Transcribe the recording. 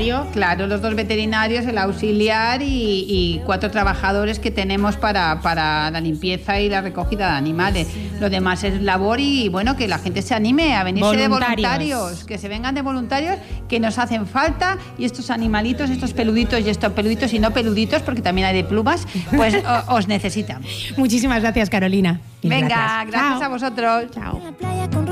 veterinario. Claro, los 2 veterinarios, el auxiliar y 4 trabajadores que tenemos para la limpieza y la recogida de animales. Lo demás es labor y bueno, que la gente se anime a venirse de voluntarios, que se vengan de voluntarios, que nos hacen falta, y estos animalitos, estos peluditos y no peluditos, porque también hay de plumas, pues os necesitamos. Muchísimas gracias, Carolina. Venga, gracias a vosotros. Chao.